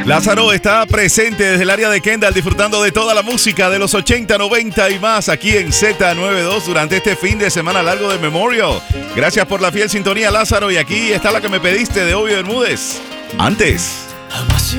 Lázaro está presente desde el área de Kendall, disfrutando de toda la música de los 80, 90 y más aquí en Z92 durante este fin de semana largo de Memorial. Gracias por la fiel sintonía, Lázaro. Y aquí está la que me pediste de Obi Bermúdez. Antes. Jamás